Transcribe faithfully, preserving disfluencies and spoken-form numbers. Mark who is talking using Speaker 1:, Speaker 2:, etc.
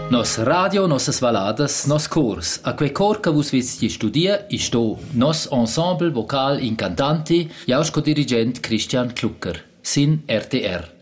Speaker 1: Nos radio, nossas valadas, nos cors. A quei cor che vus vizti studia, is sto nos ensemble vocal incantanti, jausco dirigent Christian Klucker, sin R T R.